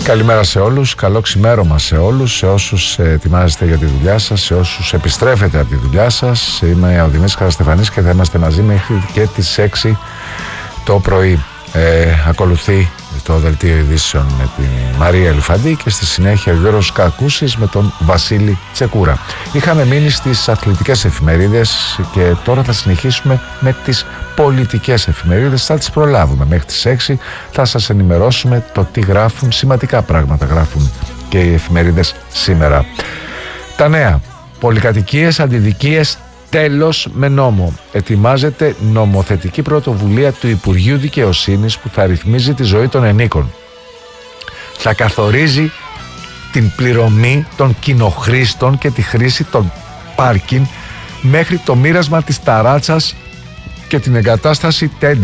Καλημέρα σε όλους, καλό ξημέρωμα σε όλους, σε όσους ετοιμάζεστε για τη δουλειά σας, σε όσους επιστρέφετε από τη δουλειά σας. Είμαι ο Δημήτρης Καραστεφανής και θα είμαστε μαζί μέχρι και τις 6 το πρωί. Ακολουθεί το δελτίο ειδήσεων με την Μαρία Ελφαντή και στη συνέχεια ο Γιώργος Κακούσης με τον Βασίλη Τσεκούρα. Είχαμε μείνει στις αθλητικές εφημερίδες και τώρα θα συνεχίσουμε με τις πολιτικές εφημερίδες. Θα τις προλάβουμε μέχρι τις 6, θα σας ενημερώσουμε το τι γράφουν, σημαντικά πράγματα γράφουν και οι εφημερίδες σήμερα. Τα νέα: πολυκατοικίες, αντιδικίες, τέλος με νόμο. Ετοιμάζεται νομοθετική πρωτοβουλία του Υπουργείου Δικαιοσύνης που θα ρυθμίζει τη ζωή των ενίκων. Θα καθορίζει την πληρωμή των κοινοχρήστων και τη χρήση των πάρκιν μέχρι το μοίρασμα της ταράτσας και την εγκατάσταση τέντα.